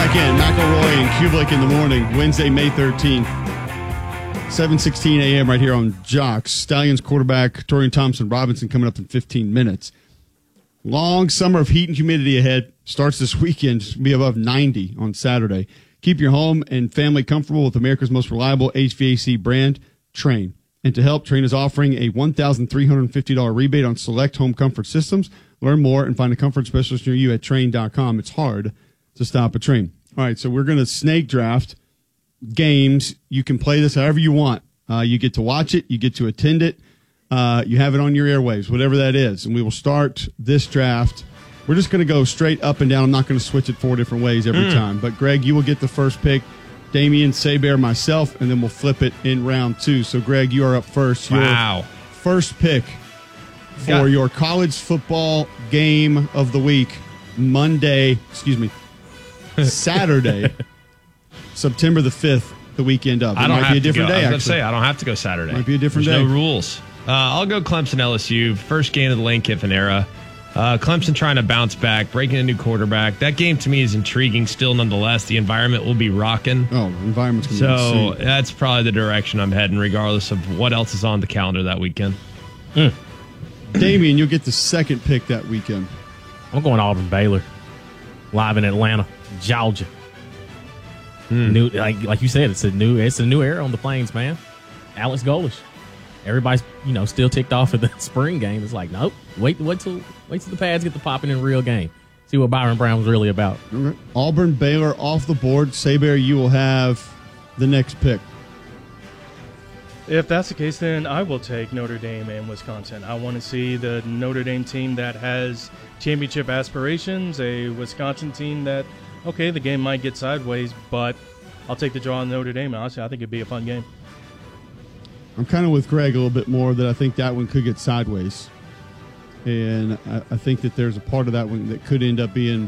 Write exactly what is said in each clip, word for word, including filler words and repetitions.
back in. McElroy and Kublik in the morning, Wednesday, May thirteenth. seven sixteen a.m. right here on Jocks. Stallions quarterback Torian Thompson-Robinson coming up in fifteen minutes. Long summer of heat and humidity ahead. Starts this weekend. It's going to be above ninety on Saturday. Keep your home and family comfortable with America's most reliable H V A C brand, Trane. And to help, Trane is offering a one thousand three hundred fifty dollars rebate on select home comfort systems. Learn more and find a comfort specialist near you at Trane dot com. It's hard to stop a Trane. All right, so we're going to snake draft games. You can play this however you want. Uh, you get to watch it. You get to attend it. Uh, you have it on your airwaves, whatever that is. And we will start this draft. We're just going to go straight up and down. I'm not going to switch it four different ways every mm. time. But, Greg, you will get the first pick. Damian, Saber, myself, and then we'll flip it in round two. So, Greg, you are up first. Wow. Your first pick for Got- your college football game of the week, Monday, excuse me, Saturday, September the fifth, the weekend of. It I don't might have be a different to go. day, I was actually. Say, I don't have to go Saturday. Might be a different There's day. no rules. Uh, I'll go Clemson L S U. First game of the Lane Kiffin era. Uh, Clemson trying to bounce back, breaking a new quarterback. That game to me is intriguing still nonetheless. The environment will be rocking. Oh, environment's going to so be insane. That's probably the direction I'm heading, regardless of what else is on the calendar that weekend. Mm. Damian, you'll get the second pick that weekend. I'm going Auburn Baylor. Live in Atlanta, Georgia. Mm. New, like like you said, it's a new it's a new era on the Plains, man. Alex Golish. Everybody's you know still ticked off at the spring game. It's like nope. Wait wait till wait till the pads get to popping in a real game. See what Byron Brown was really about. Okay. Auburn Baylor off the board. Saber, you will have the next pick. If that's the case, then I will take Notre Dame and Wisconsin. I want to see the Notre Dame team that has championship aspirations, a Wisconsin team that, okay, the game might get sideways, but I'll take the draw on Notre Dame. Honestly, I think it'd be a fun game. I'm kind of with Greg a little bit more that I think that one could get sideways. And I, I think that there's a part of that one that could end up being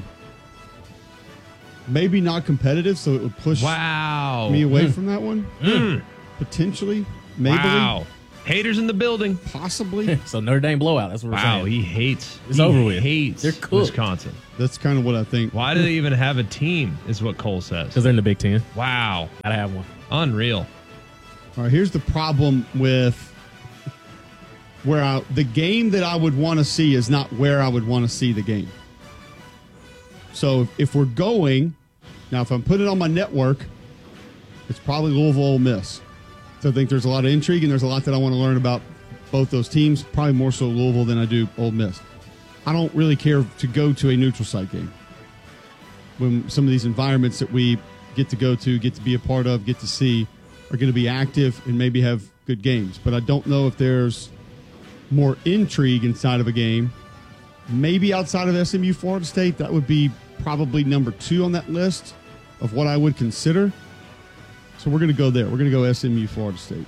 maybe not competitive, so it would push wow. me away mm. from that one. Mm. Potentially. Maybe. Wow. Haters in the building. Possibly. So Notre Dame blowout. That's what we're wow, saying. he hates. It's he over with. hates They're cooked. Wisconsin. That's kind of what I think. Why do they even have a team, is what Cole says. Because they're in the Big Ten. Wow. Gotta have one. Unreal. All right, here's the problem with where I, the game that I would want to see is not where I would want to see the game. So if, if we're going, now if I'm putting it on my network, it's probably Louisville Ole Miss. So I think there's a lot of intrigue and there's a lot that I want to learn about both those teams, probably more so Louisville than I do Ole Miss. I don't really care to go to a neutral site game when some of these environments that we get to go to, get to be a part of, get to see are going to be active and maybe have good games. But I don't know if there's more intrigue inside of a game. Maybe outside of S M U Florida State, that would be probably number two on that list of what I would consider. So we're going to go there. We're going to go S M U Florida State.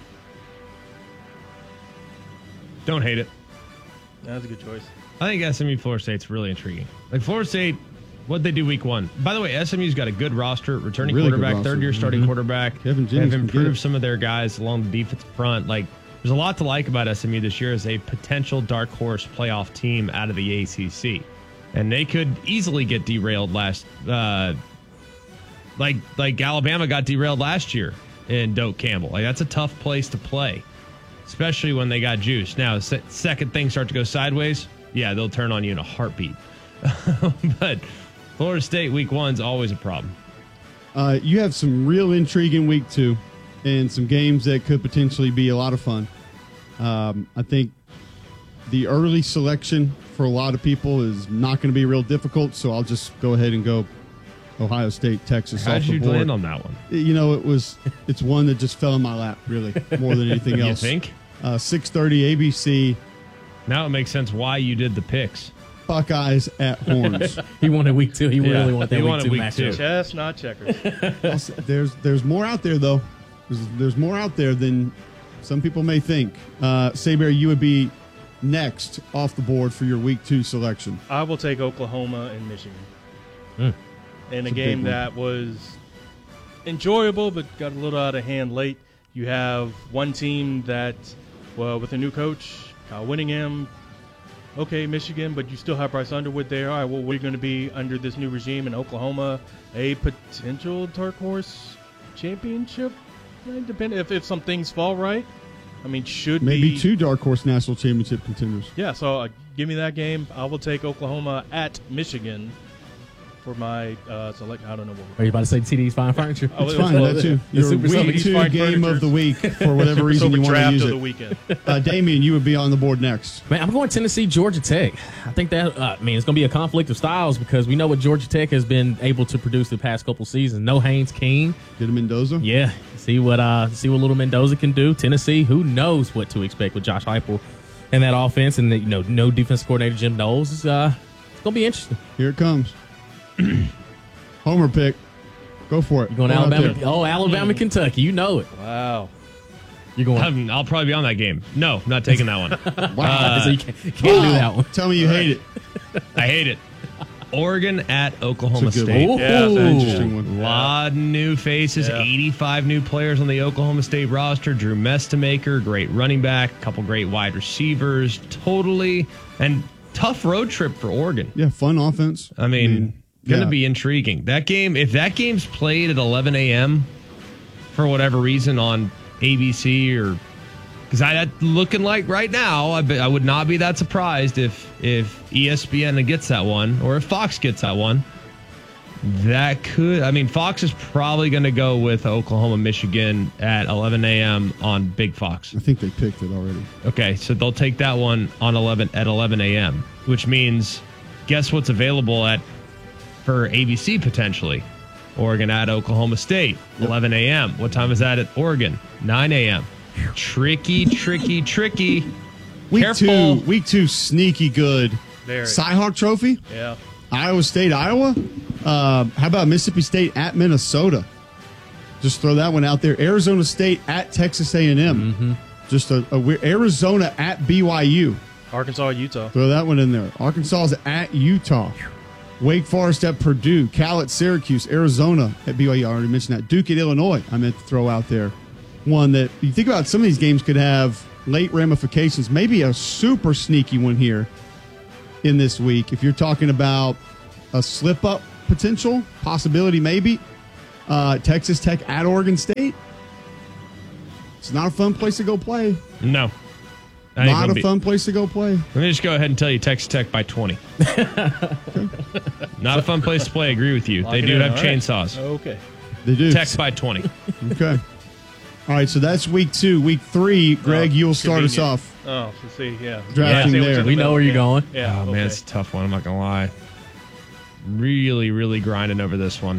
Don't hate it. That's a good choice. I think S M U Florida State's really intriguing. Like Florida State, what'd they do week one? By the way, S M U's got a good roster, returning Really good quarterback, roster. third-year starting Mhm. quarterback. Kevin Jennings They've can get improved it. some of their guys along the defensive front. Like, there's a lot to like about S M U this year as a potential dark horse playoff team out of the A C C. And they could easily get derailed last, uh, like like Alabama got derailed last year in Doak Campbell. Like, that's a tough place to play, especially when they got juice. Now, se- second things start to go sideways, yeah, they'll turn on you in a heartbeat. But Florida State week one's always a problem. Uh, you have some real intrigue in week two and some games that could potentially be a lot of fun. Um, I think the early selection for a lot of people is not going to be real difficult, so I'll just go ahead and go Ohio State, Texas. How off did the you board. land on that one? You know, it was it's one that just fell in my lap, really, more than anything else. You think? Uh, six thirty A B C. Now it makes sense why you did the picks. Buckeyes at Horns. He wanted week two. He Yeah, really wanted that he week wanted two week matchup. two. Chess, not checkers. there's there's more out there though. There's, there's more out there than some people may think. Uh, Saber, you would be next off the board for your week two selection. I will take Oklahoma and Michigan. Mm. In a, It's a game big one. that was enjoyable but got a little out of hand late. You have one team that, well, with a new coach, Kyle Whittingham, okay, Michigan, but you still have Bryce Underwood there. All right, well, we're going to be under this new regime in Oklahoma, a potential dark horse championship. Depending if, if some things fall right. I mean, should Maybe be, two dark horse national championship contenders. Yeah, so uh, give me that game. I will take Oklahoma at Michigan for my uh, select. I don't know what. Are you about to say T D's Fine Furniture? Oh, It's it was- fine. That's you. The Your Super week Soviet two Fine game Furniture. of the week for whatever Super reason Sober you want to draft use of it. the weekend. Uh, Damien, you would be on the board next. Man, I'm going Tennessee, Georgia Tech. I think that, uh, I mean, it's going to be a conflict of styles because we know what Georgia Tech has been able to produce the past couple seasons. No Haynes King. Get a Mendoza. Yeah, see what uh, see what little Mendoza can do. Tennessee, who knows what to expect with Josh Heupel and that offense, and the, you know, no defense coordinator Jim Knowles. Is, uh, it's going to be interesting. Here it comes. Homer pick. Go for it. You're going Go out Alabama? there. Oh, Alabama, Kentucky. You know it. Wow. You're going. I'm- I'll probably be on that game. No, not taking that one. Wow. so you can't, can't do Wow. that one. Tell me you hate it. I hate it. Oregon at Oklahoma It's a good State. one. Yeah, it's An an interesting one. A lot of new faces, Yeah. eighty-five new players on the Oklahoma State roster. Drew Mestamaker, great running back, a couple great wide receivers, totally, and tough road trip for Oregon. Yeah, fun offense. I mean, going to yeah. be intriguing. That game, if that game's played at eleven a.m. for whatever reason on A B C or because I looking like right now, I, be, I would not be that surprised if if E S P N gets that one or if Fox gets that one. That could, I mean, Fox is probably going to go with Oklahoma, Michigan at eleven a.m. on Big Fox. I think they picked it already. Okay, so they'll take that one on eleven at eleven a.m., which means guess what's available at for A B C potentially? Oregon at Oklahoma State, eleven a.m. What time is that at Oregon? nine a.m. Tricky, tricky, tricky. Week Careful. two, week two, sneaky good. Very. Cyhawk Trophy, Yeah. Iowa State, Iowa. Uh, how about Mississippi State at Minnesota? Just throw that one out there. Arizona State at Texas A and M. Mm-hmm. Just a, a weird. Arizona at B Y U. Arkansas, Utah. Throw that one in there. Arkansas is at Utah. Wake Forest at Purdue. Cal at Syracuse. Arizona at B Y U. I already mentioned that. Duke at Illinois. I meant to throw out there. One that you think about, some of these games could have late ramifications. Maybe a super sneaky one here in this week. If you're talking about a slip up potential, possibility maybe. Uh, Texas Tech at Oregon State. It's not a fun place to go play. No. That ain't Not gonna a be- fun place to go play. Let me just go ahead and tell you Texas Tech by twenty. Not a fun place to play. I agree with you. Lock They it do in. have All right. chainsaws. Okay. They do. Tech by twenty. Okay. All right, so that's week two. Week three, Greg, Oh, you'll start us convenient. off. Oh, let's see. Yeah. Drafting Yeah, there. We know where you're Yeah. going. Yeah. Oh, okay. man, it's a tough one. I'm not going to lie. Really, really grinding over this one.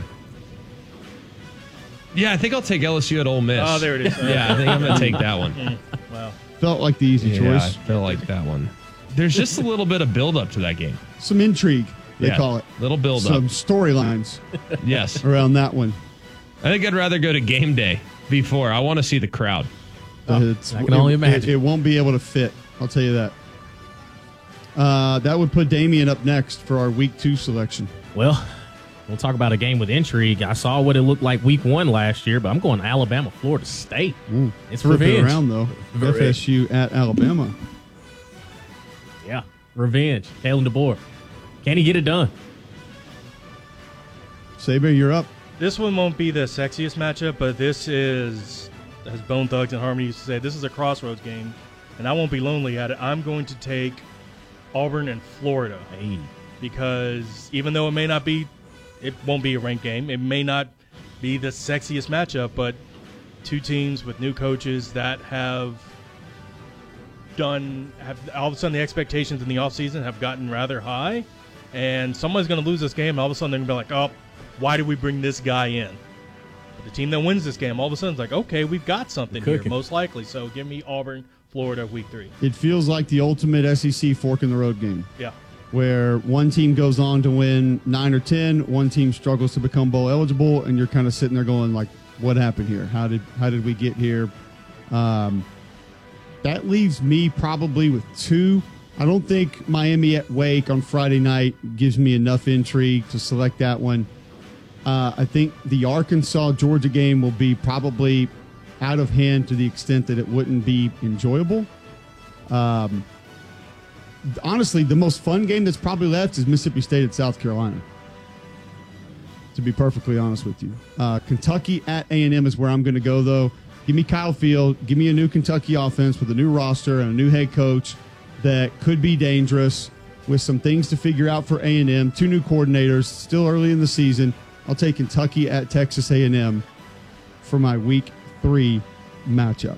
Yeah, I think I'll take L S U at Ole Miss. Oh, there it is. Yeah, I think I'm going to take that one. Wow. Felt like the easy Yeah, I choice. feel like that one. There's just a little bit of build up to that game. Some intrigue, they Yeah, call it. Little build Some up. storylines Yes. around that one. I think I'd rather go to game day before. I want to see the crowd. It's- I can only it- imagine. It, it won't be able to fit. I'll tell you that. Uh, that would put Damien up next for our week two selection. Well, we'll talk about a game with intrigue. I saw what it looked like week one last year, but I'm going Alabama, Florida State. It's Flip it revenge. around, though. Revenge. F S U at Alabama. Yeah, revenge. Kalen DeBoer. Can he get it done? Saber, you're up. This one won't be the sexiest matchup, but this is, as Bone Thugs and Harmony used to say, this is a crossroads game, and I won't be lonely at it. I'm going to take Auburn and Florida Hey. because even though it may not be, it won't be a ranked game. It may not be the sexiest matchup, but two teams with new coaches that have done, have all of a sudden the expectations in the offseason have gotten rather high, and someone's going to lose this game, and all of a sudden they're going to be like, oh, why did we bring this guy in? But the team that wins this game, all of a sudden is like, okay, we've got something here, Cooking. most likely. So give me Auburn, Florida, week three. It feels like the ultimate S E C fork in the road game, Yeah. where one team goes on to win nine or ten, one team struggles to become bowl eligible, and you're kind of sitting there going, like, what happened here? How did how did we get here? Um, that leaves me probably with two. I don't think Miami at Wake on Friday night gives me enough intrigue to select that one. Uh, I think the Arkansas-Georgia game will be probably out of hand to the extent that it wouldn't be enjoyable. Um, honestly, the most fun game that's probably left is Mississippi State at South Carolina, to be perfectly honest with you. Uh, Kentucky at A and M is where I'm going to go, though. Give me Kyle Field. Give me a new Kentucky offense with a new roster and a new head coach that could be dangerous with some things to figure out for A and M. Two new coordinators, still early in the season. I'll take Kentucky at Texas A and M for my week three matchup.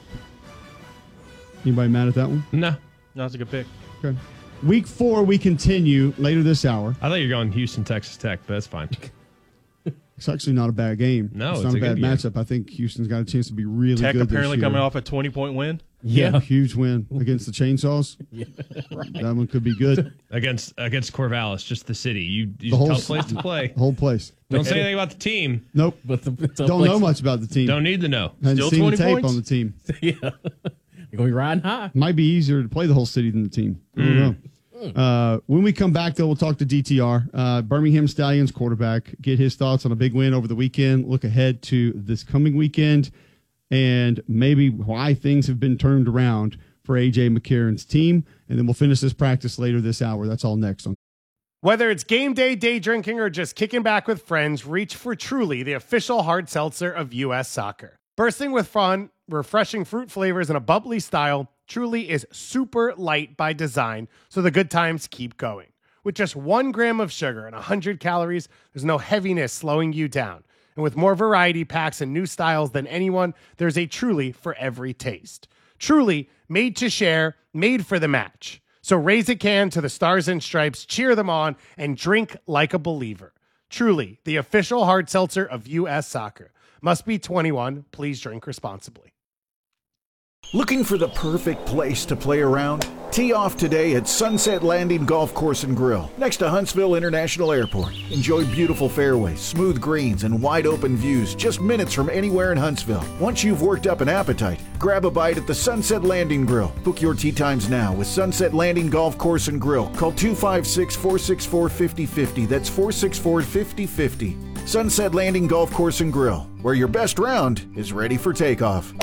Anybody mad at that one? No. No, that's a good pick. Okay. Week four, we continue later this hour. I thought you were going Houston, Texas Tech, but that's fine. It's actually not a bad game. No, it's, it's not a, a bad good game. matchup. I think Houston's got a chance to be really Tech good apparently this year. coming off a twenty-point win. Yeah, huge win against the Chainsaws. Yeah, right. That one could be good. Against against Corvallis, just the city. You, you The whole tough s- place to play. The whole place. Don't say anything about the team. Nope. But the, the Don't know much about the team. Don't need to know. Hadn't Still seen the twenty tape points? on the team. Yeah, you're gonna be riding high. Might be easier to play the whole city than the team. I don't know. Uh, when we come back, though, we'll talk to D T R, uh, Birmingham Stallions quarterback, get his thoughts on a big win over the weekend, look ahead to this coming weekend, and maybe why things have been turned around for A J McCarron's team. And then we'll finish this practice later this hour. That's all next on. Whether it's game day, day drinking, or just kicking back with friends, reach for Truly, the official hard seltzer of U S Soccer. Bursting with fun, refreshing fruit flavors, and a bubbly style, Truly is super light by design, so the good times keep going. With just one gram of sugar and one hundred calories, there's no heaviness slowing you down. And with more variety packs and new styles than anyone, there's a Truly for every taste. Truly, made to share, made for the match. So raise a can to the Stars and Stripes, cheer them on, and drink like a believer. Truly, the official hard seltzer of U S Soccer. Must be twenty-one. Please drink responsibly. Looking for the perfect place to play around? Tee off today at Sunset Landing Golf Course and Grill, next to Huntsville International Airport. Enjoy beautiful fairways, smooth greens, and wide open views just minutes from anywhere in Huntsville. Once you've worked up an appetite, grab a bite at the Sunset Landing Grill. Book your tee times now with Sunset Landing Golf Course and Grill. Call two five six, four six four, five zero five zero. That's four six four, five zero five zero. Sunset Landing Golf Course and Grill, where your best round is ready for takeoff.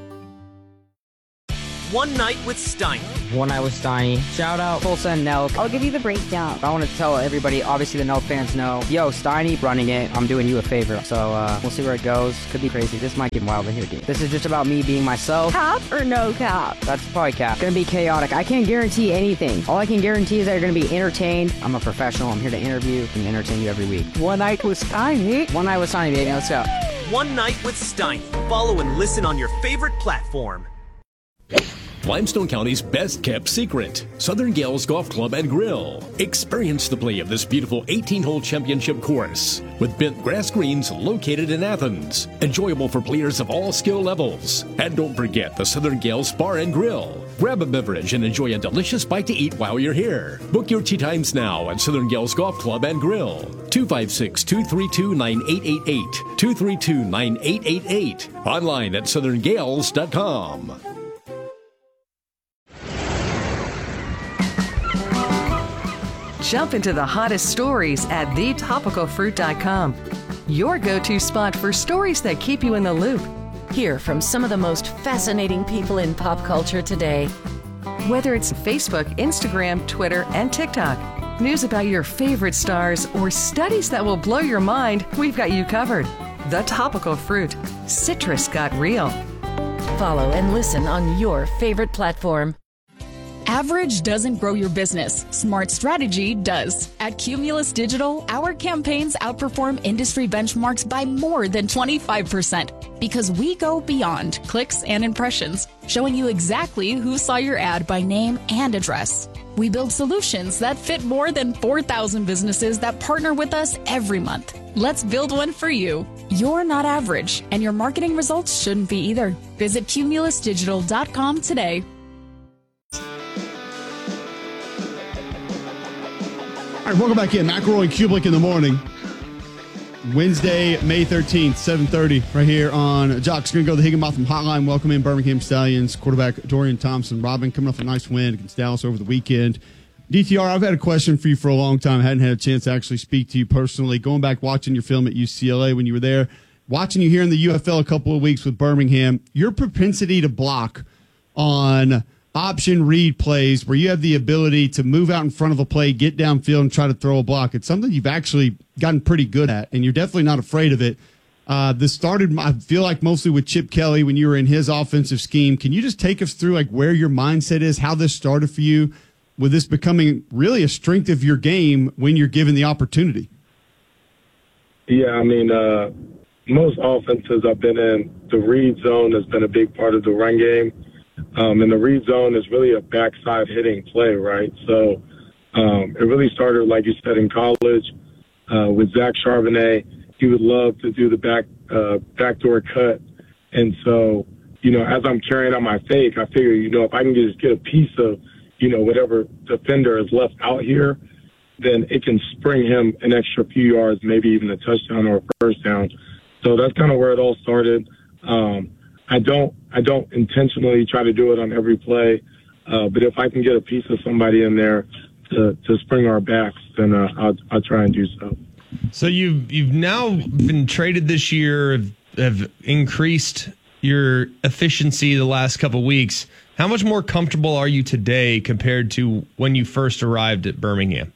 One Night with Steiny. One Night with Steiny. Shout out Tulsa and Nelk. I'll give you the breakdown. I want to tell everybody, obviously the Nelk fans know, yo, Steiny running it. I'm doing you a favor. So uh, we'll see where it goes. Could be crazy. This might get wild in here, dude. This is just about me being myself. Cap or no cap? That's probably cap. Gonna be chaotic. I can't guarantee anything. All I can guarantee is that you're gonna be entertained. I'm a professional. I'm here to interview and entertain you every week. One Night with Steiny. One Night with Steiny, baby. Let's go. One Night with Steiny. Follow and listen on your favorite platform. Limestone County's best-kept secret, Southern Gales Golf Club and Grill. Experience the play of this beautiful eighteen-hole championship course with bent grass greens located in Athens. Enjoyable for players of all skill levels. And don't forget the Southern Gales Bar and Grill. Grab a beverage and enjoy a delicious bite to eat while you're here. Book your tee times now at Southern Gales Golf Club and Grill. two five six, two three two, nine eight eight eight. two three two, nine eight eight eight. Online at southern gales dot com. Jump into the hottest stories at the topical fruit dot com. Your go-to spot for stories that keep you in the loop. Hear from some of the most fascinating people in pop culture today. Whether it's Facebook, Instagram, Twitter, and TikTok, news about your favorite stars, or studies that will blow your mind, we've got you covered. The Topical Fruit. Citrus got real. Follow and listen on your favorite platform. Average doesn't grow your business. Smart strategy does. At Cumulus Digital, our campaigns outperform industry benchmarks by more than twenty-five percent because we go beyond clicks and impressions, showing you exactly who saw your ad by name and address. We build solutions that fit more than four thousand businesses that partner with us every month. Let's build one for you. You're not average, and your marketing results shouldn't be either. Visit cumulus digital dot com today. All right, welcome back in. McElroy and Kublik in the morning. Wednesday, May thirteenth, seven thirty, right here on Jock's. Going to go to the Higginbotham Hotline. Welcome in Birmingham Stallions quarterback Dorian Thompson-Robin, coming off a nice win against Dallas over the weekend. D T R, I've had a question for you for a long time. I hadn't had a chance to actually speak to you personally. Going back watching your film at U C L A when you were there, watching you here in the U F L a couple of weeks with Birmingham, your propensity to block on option read plays where you have the ability to move out in front of a play, get downfield, and try to throw a block. It's something you've actually gotten pretty good at, and you're definitely not afraid of it. Uh, this started, I feel like, mostly with Chip Kelly when you were in his offensive scheme. Can you just take us through like where your mindset is, how this started for you, with this becoming really a strength of your game when you're given the opportunity? Yeah, I mean, uh, most offenses I've been in, the read zone has been a big part of the run game. Um, and the read zone is really a backside hitting play, right? So um, it really started, like you said, in college uh, with Zach Charbonnet. He would love to do the back uh, backdoor cut. And so, you know, as I'm carrying out my fake, I figure, you know, if I can just get a piece of, you know, whatever defender is left out here, then it can spring him an extra few yards, maybe even a touchdown or a first down. So that's kind of where it all started. Um, I don't, I don't intentionally try to do it on every play, uh, but if I can get a piece of somebody in there to, to spring our backs, then uh, I'll, I'll try and do so. So you've you've now been traded this year, have, have increased your efficiency the last couple of weeks. How much more comfortable are you today compared to when you first arrived at Birmingham?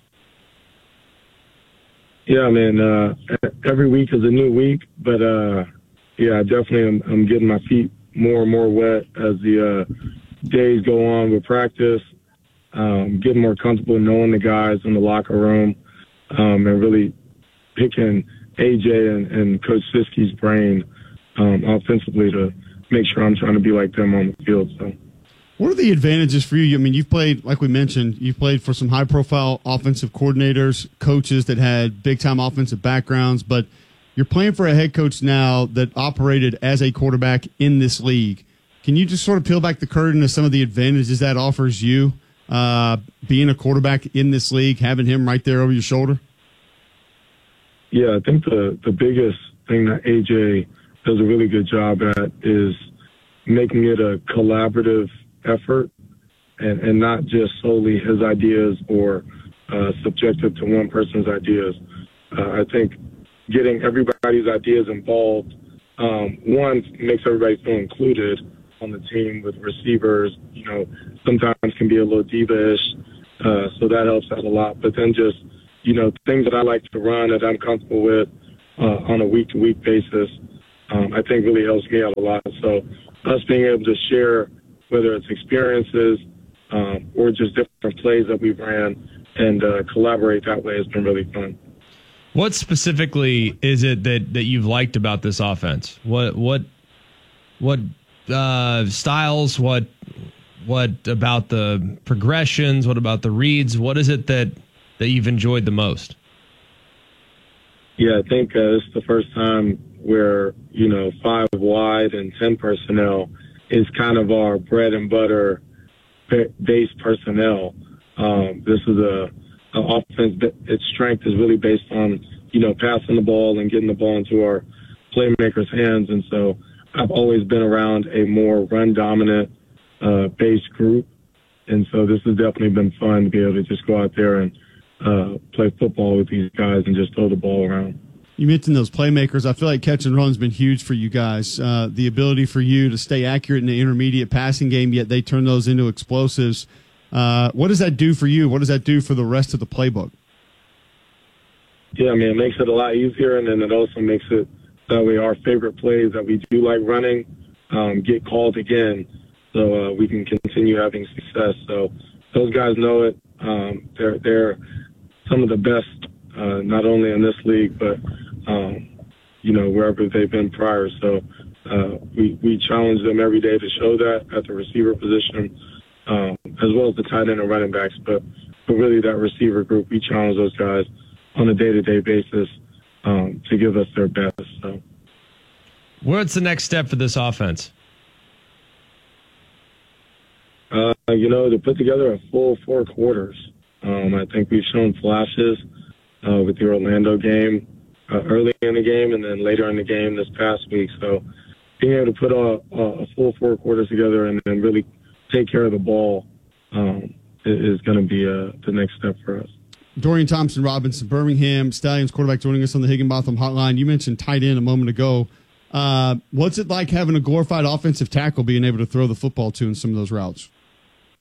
Yeah, man. Uh, every week is a new week, but uh, yeah, definitely I'm, I'm getting my feet more and more wet as the uh, days go on with practice. Um, getting more comfortable knowing the guys in the locker room, um, and really picking A J and, and Coach Siski's brain um, offensively to make sure I'm trying to be like them on the field. So. What are the advantages for you? I mean, you've played, like we mentioned, you've played for some high-profile offensive coordinators, coaches that had big-time offensive backgrounds, but you're playing for a head coach now that operated as a quarterback in this league. Can you just sort of peel back the curtain to some of the advantages that offers you, uh, being a quarterback in this league, having him right there over your shoulder? Yeah, I think the, the biggest thing that A J does a really good job at is making it a collaborative effort and, and not just solely his ideas or uh, subjective to one person's ideas. Uh, I think getting everybody's ideas involved, um, one, makes everybody feel included on the team with receivers, you know, sometimes can be a little diva-ish, uh, so that helps out a lot. But then just, you know, things that I like to run that I'm comfortable with uh, on a week-to-week basis, um, I think really helps me out a lot. So us being able to share, whether it's experiences um, or just different plays that we've ran and uh, collaborate that way has been really fun. What specifically is it that, that you've liked about this offense? What what what uh, styles? What what about the progressions? What about the reads? What is it that, that you've enjoyed the most? Yeah, I think uh, this is the first time where, you know, five wide and ten personnel is kind of our bread and butter base personnel. Um, this is a, a offense that its strength is really based on, you know, passing the ball and getting the ball into our playmakers' hands. And so I've always been around a more run dominant uh, base group. And so this has definitely been fun to be able to just go out there and uh, play football with these guys and just throw the ball around. You mentioned those playmakers. I feel like catch and run's been huge for you guys. Uh, the ability for you to stay accurate in the intermediate passing game, yet they turn those into explosives. Uh, what does that do for you? What does that do for the rest of the playbook? Yeah, I mean, it makes it a lot easier, and then it also makes it that way our favorite plays that we do like running um, get called again, so uh, we can continue having success. So those guys know it. Um, they're they're some of the best, uh, not only in this league, but um, you know, wherever they've been prior. So uh, we we challenge them every day to show that at the receiver position, um, as well as the tight end and running backs. But but really, that receiver group, we challenge those guys on a day-to-day basis um, to give us their best. So, what's the next step for this offense? Uh, you know, to put together a full four quarters. Um, I think we've shown flashes uh, with the Orlando game uh, early in the game and then later in the game this past week. So being able to put a, a full four quarters together and then really take care of the ball um, is going to be uh, the next step for us. Dorian Thompson-Robinson, Birmingham Stallions quarterback, joining us on the Higginbotham Hotline. You mentioned tight end a moment ago. Uh, what's it like having a glorified offensive tackle being able to throw the football to in some of those routes?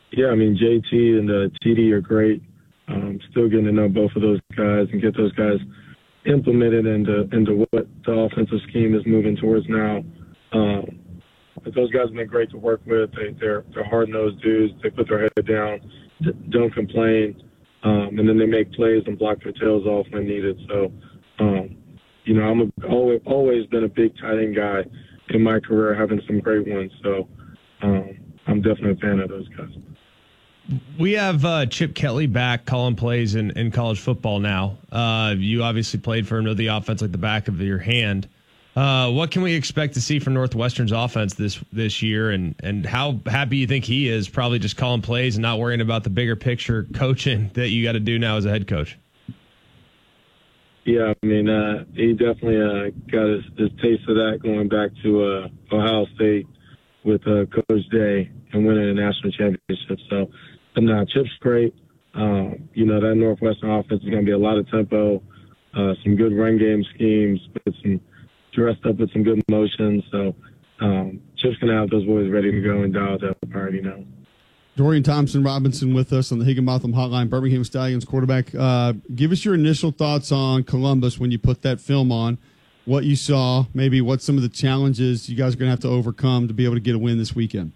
Yeah, I mean, J T and uh, T D are great. Um, still getting to know both of those guys and get those guys implemented into into what the offensive scheme is moving towards now. Um, but those guys have been great to work with. They, they're they're hard-nosed dudes. They put their head down, d- don't complain, um, and then they make plays and block their tails off when needed. So, um, you know, I'm a, always always been a big tight end guy in my career, having some great ones. So, um, I'm definitely a fan of those guys. We have uh, Chip Kelly back calling plays in, in college football now. Uh, you obviously played for him, know the offense like the back of your hand. Uh, what can we expect to see from Northwestern's offense this this year, and, and how happy you think he is probably just calling plays and not worrying about the bigger picture coaching that you got to do now as a head coach? Yeah, I mean, uh, he definitely uh, got his, his taste of that going back to uh, Ohio State with uh, Coach Day and winning a national championship. So, but no, Chip's great. Um, you know, that Northwestern offense is going to be a lot of tempo, uh, some good run game schemes, with some dressed up with some good motions. So um, Chip's going to have those boys ready to go and dialed up. I already know. Dorian Thompson-Robinson with us on the Higginbotham Hotline, Birmingham Stallions quarterback. Uh, give us your initial thoughts on Columbus when you put that film on, what you saw, maybe what some of the challenges you guys are going to have to overcome to be able to get a win this weekend.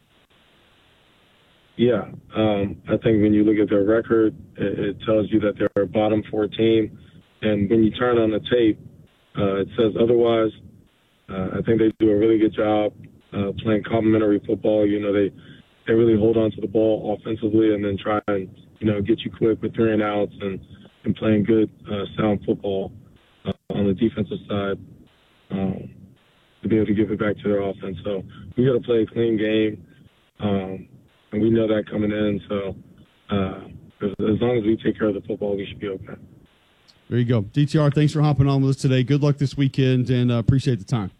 Yeah, um, I think when you look at their record, it, it tells you that they're a bottom four team. And when you turn on the tape, uh, it says otherwise. Uh, I think they do a really good job uh, playing complementary football. You know, they, they really hold on to the ball offensively and then try and, you know, get you quick with three and outs and, and playing good, uh, sound football uh, on the defensive side um, to be able to give it back to their offense. So we got to play a clean game. Um, And we know that coming in, so uh, as, as long as we take care of the football, we should be okay. There you go. D T R, thanks for hopping on with us today. Good luck this weekend, and uh, appreciate the time.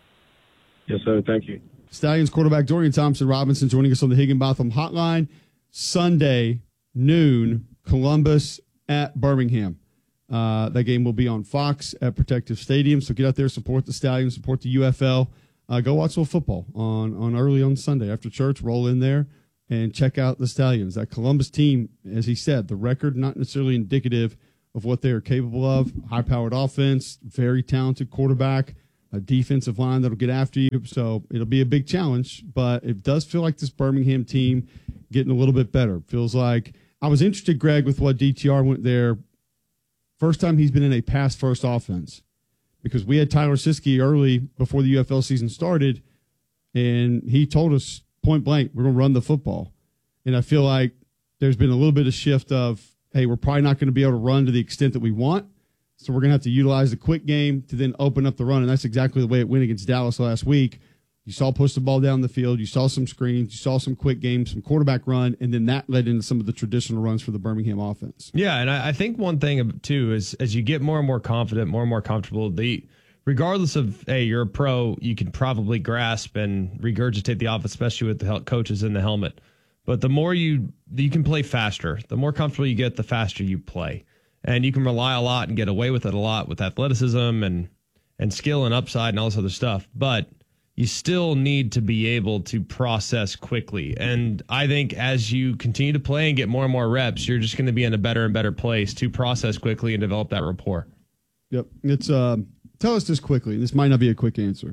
Yes, sir. Thank you. Stallions quarterback Dorian Thompson-Robinson joining us on the Higginbotham Hotline. Sunday, noon, Columbus at Birmingham. Uh, that game will be on Fox at Protective Stadium, so get out there, support the Stallions, support the U F L. Uh, go watch some football on, on early on Sunday. After church, roll in there and check out the Stallions. That Columbus team, as he said, the record not necessarily indicative of what they are capable of. High-powered offense, very talented quarterback, a defensive line that'll get after you. So it'll be a big challenge, but it does feel like this Birmingham team getting a little bit better. Feels like I was interested, Greg, with what D T R went there. First time he's been in a pass-first offense, because we had Tyler Siskey early before the U F L season started, and he told us point blank, we're going to run the football. And I feel like there's been a little bit of shift of, hey, we're probably not going to be able to run to the extent that we want, so we're going to have to utilize the quick game to then open up the run, and that's exactly the way it went against Dallas last week. You saw push the ball down the field, you saw some screens, you saw some quick games, some quarterback run, and then that led into some of the traditional runs for the Birmingham offense. Yeah, and I, I think one thing, too, is as you get more and more confident, more and more comfortable, the regardless of, hey, you're a pro, you can probably grasp and regurgitate the offense, especially with the hel- coaches in the helmet. But the more you you can play faster, the more comfortable you get, the faster you play. And you can rely a lot and get away with it a lot with athleticism and, and skill and upside and all this other stuff. But you still need to be able to process quickly. And I think as you continue to play and get more and more reps, you're just going to be in a better and better place to process quickly and develop that rapport. Yep. It's uh, tell us this quickly. This might not be a quick answer.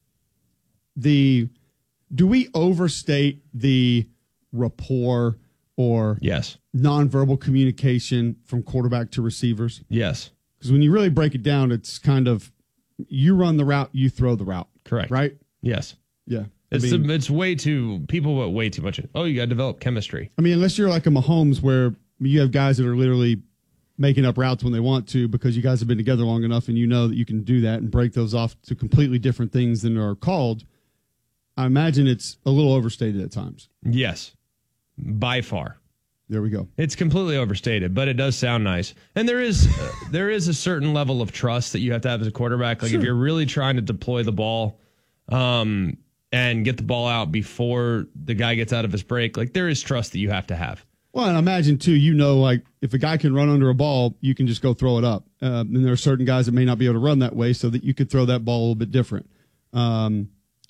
The do we overstate the rapport or yes nonverbal communication from quarterback to receivers? Yes. Because when you really break it down, it's kind of you run the route, you throw the route. Correct. Right? Yes. Yeah. It's I mean, the, it's way too people put way too much in. Oh, you got to develop chemistry. I mean, unless you're like a Mahomes where you have guys that are literally making up routes when they want to because you guys have been together long enough and you know that you can do that and break those off to completely different things than are called. I imagine it's a little overstated at times. Yes, by far. There we go. It's completely overstated, but it does sound nice. And there is uh, there is a certain level of trust that you have to have as a quarterback. Like sure. If you're really trying to deploy the ball um, and get the ball out before the guy gets out of his break, like there is trust that you have to have. Well, and imagine, too, you know, like if a guy can run under a ball, you can just go throw it up. Uh, and there are certain guys that may not be able to run that way so that you could throw that ball a little bit different. Um,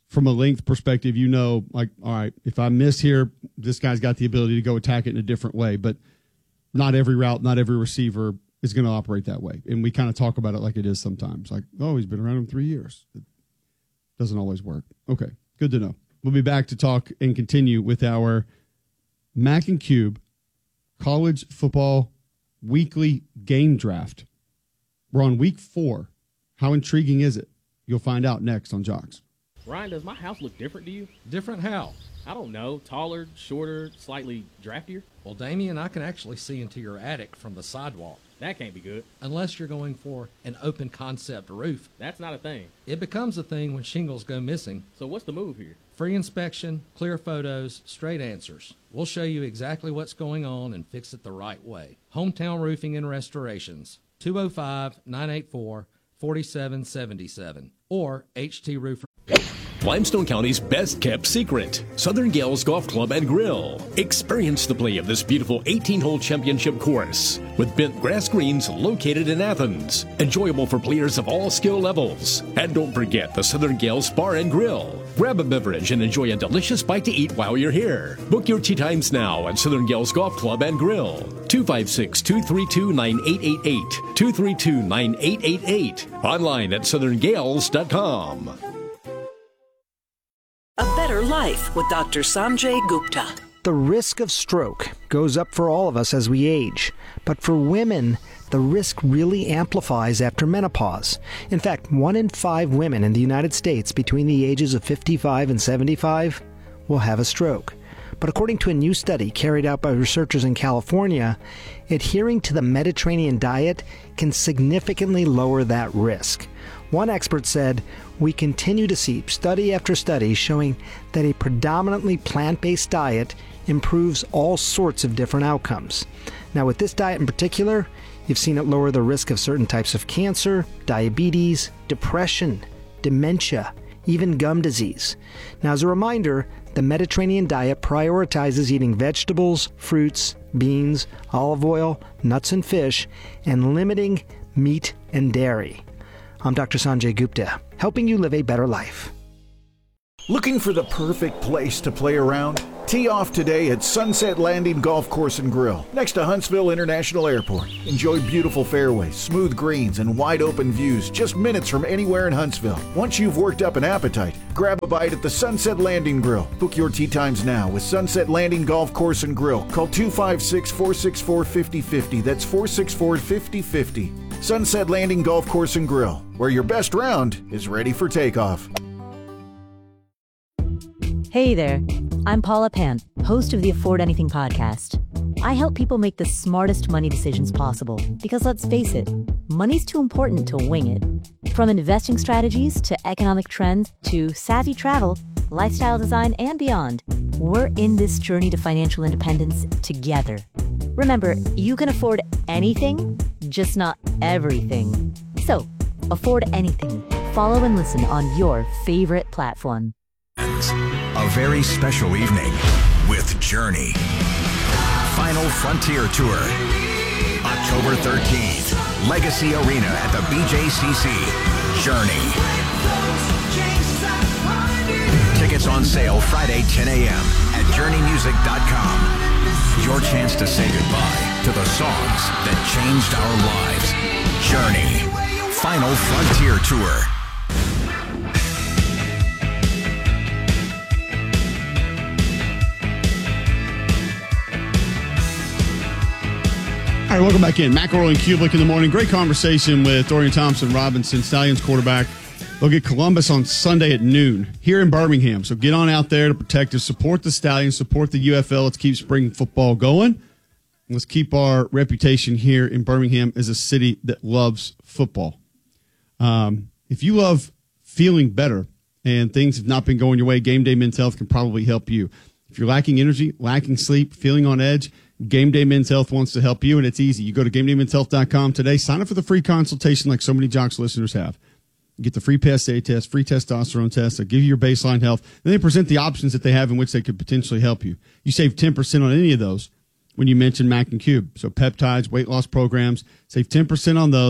from a length perspective, you know, like, all right, if I miss here, this guy's got the ability to go attack it in a different way. But not every route, not every receiver is going to operate that way. And we kind of talk about it like it is sometimes. Like, oh, he's been around him three years. It doesn't always work. Okay, good to know. We'll be back to talk and continue with our Mac and Cube college football weekly game draft. We're on week four. How intriguing is it? You'll find out next on Jocks. Ryan, does my house look different to you? Different how? I don't know. Taller, shorter, slightly draftier? Well, Damien, I can actually see into your attic from the sidewalk. That can't be good. Unless you're going for an open concept roof. That's not a thing. It becomes a thing when shingles go missing. So what's the move here? Free inspection, clear photos, straight answers. We'll show you exactly what's going on and fix it the right way. Hometown Roofing and Restorations, two oh five, nine eight four, four seven seven seven or H T Roofer. Limestone County's best kept secret, Southern Gales Golf Club and Grill. Experience the play of this beautiful eighteen-hole championship course with bent grass greens located in Athens. Enjoyable for players of all skill levels. And don't forget the Southern Gales Bar and Grill. Grab a beverage and enjoy a delicious bite to eat while you're here. Book your tee times now at Southern Gales Golf Club and Grill. two five six, two three two, nine eight eight eight. two three two, nine eight eight eight. Online at southern gales dot com. A better life with Doctor Sanjay Gupta. The risk of stroke goes up for all of us as we age, but for women, the risk really amplifies after menopause. In fact, one in five women in the United States between the ages of fifty-five and seventy-five will have a stroke. But according to a new study carried out by researchers in California, adhering to the Mediterranean diet can significantly lower that risk. One expert said, "We continue to see study after study showing that a predominantly plant-based diet improves all sorts of different outcomes." Now, with this diet in particular, you've seen it lower the risk of certain types of cancer, diabetes, depression, dementia, even gum disease. Now, as a reminder, the Mediterranean diet prioritizes eating vegetables, fruits, beans, olive oil, nuts and fish, and limiting meat and dairy. I'm Doctor Sanjay Gupta, helping you live a better life. Looking for the perfect place to play around? Tee off today at Sunset Landing Golf Course and Grill, next to Huntsville International Airport. Enjoy beautiful fairways, smooth greens, and wide open views just minutes from anywhere in Huntsville. Once you've worked up an appetite, grab a bite at the Sunset Landing Grill. Book your tee times now with Sunset Landing Golf Course and Grill. Call two five six, four six four, five oh five oh. That's four six four, five oh five oh. Sunset Landing Golf Course and Grill, where your best round is ready for takeoff. Hey there, I'm Paula Pant, host of the Afford Anything podcast. I help people make the smartest money decisions possible because, let's face it, money's too important to wing it. From investing strategies to economic trends to savvy travel, lifestyle design, and beyond, we're in this journey to financial independence together. Remember, you can afford anything, just not everything. So, afford anything. Follow and listen on your favorite platform. A very special evening with Journey. Final Frontier Tour. October thirteenth. Legacy Arena at the B J C C. Journey. Tickets on sale Friday, ten a.m. at journey music dot com. Your chance to say goodbye to the songs that changed our lives. Journey. Final Frontier Tour. All right, welcome back in. McElroy and Kublik in the morning. Great conversation with Dorian Thompson-Robinson, Stallions quarterback. They'll get Columbus on Sunday at noon here in Birmingham. So get on out there to protect us, support the Stallions, support the U F L. Let's keep spring football going. Let's keep our reputation here in Birmingham as a city that loves football. Um, if you love feeling better and things have not been going your way, Game Day Men's Health can probably help you. If you're lacking energy, lacking sleep, feeling on edge, Game Day Men's Health wants to help you, and it's easy. You go to game day men's health dot com today. Sign up for the free consultation like so many Jocks listeners have. You get the free P S A test, free testosterone test. They'll give you your baseline health. Then they present the options that they have in which they could potentially help you. You save ten percent on any of those when you mention Mac and Cube. So peptides, weight loss programs, save ten percent on those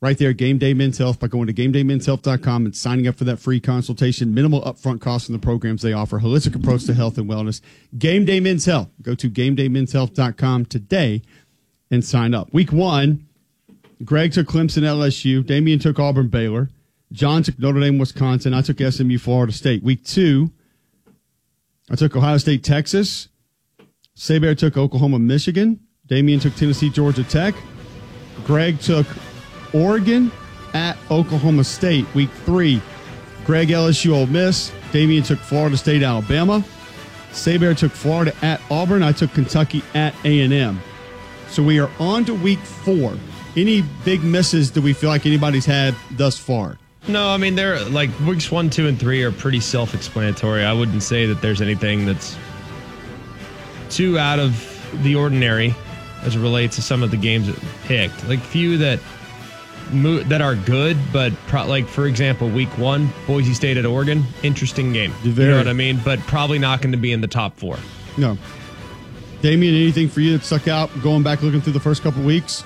right there at Game Day Men's Health by going to game day men's health dot com and signing up for that free consultation. Minimal upfront costs in the programs they offer. Holistic approach to health and wellness. Game Day Men's Health. Go to game day men's health dot com today and sign up. Week one, Greg took Clemson, L S U. Damian took Auburn, Baylor. John took Notre Dame, Wisconsin. I took S M U, Florida State. Week two, I took Ohio State, Texas. Saber took Oklahoma, Michigan. Damian took Tennessee, Georgia Tech. Greg took Oregon at Oklahoma State. Week three, Greg, L S U, Ole Miss. Damian took Florida State, Alabama. Saber took Florida at Auburn. I took Kentucky at A and M. So we are on to week four. Any big misses do we feel like anybody's had thus far? No, I mean, they're like weeks one, two, and three are pretty self-explanatory. I wouldn't say that there's anything that's too out of the ordinary as it relates to some of the games that we picked. Like few that mo- that are good, but pro- like for example, week one, Boise State at Oregon, interesting game. Very. You know what I mean? But probably not going to be in the top four. No. Damian, anything for you that stuck out going back looking through the first couple weeks?